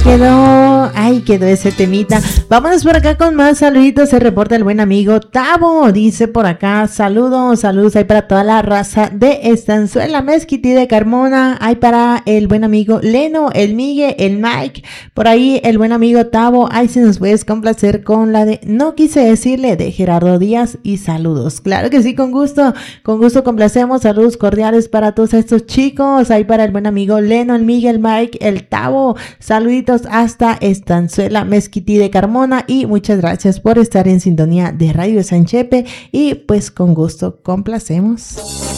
quedó ese temita. Vámonos por acá con más saluditos. Se reporta el buen amigo Tavo. Dice por acá, saludos ahí para toda la raza de Estanzuela, Mezquití de Carmona. Hay para el buen amigo Leno, el Migue, el Mike. Por ahí el buen amigo Tavo. Ahí si nos puedes complacer con la de No quise decirle de Gerardo Díaz. Y saludos. Claro que sí, con gusto complacemos. Saludos cordiales para todos estos chicos. Ahí para el buen amigo Leno, el Migue, el Mike, el Tavo. Saluditos hasta Estanzuela, Mezquití de Carmona, y muchas gracias por estar en sintonía de Radio Sanchepe, y pues con gusto complacemos.